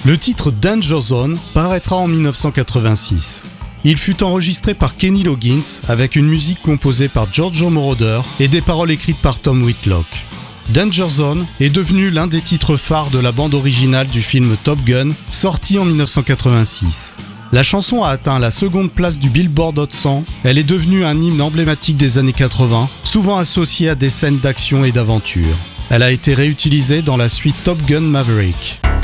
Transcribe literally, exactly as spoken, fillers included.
Le titre Danger Zone paraîtra en dix-neuf cent quatre-vingt-six. Il fut enregistré par Kenny Loggins avec une musique composée par Giorgio Moroder et des paroles écrites par Tom Whitlock. Danger Zone est devenu l'un des titres phares de la bande originale du film Top Gun, sorti en dix-neuf cent quatre-vingt-six. La chanson a atteint la seconde place du Billboard Hot cent, elle est devenue un hymne emblématique des années quatre-vingts, souvent associé à des scènes d'action et d'aventure. Elle a été réutilisée dans la suite Top Gun Maverick.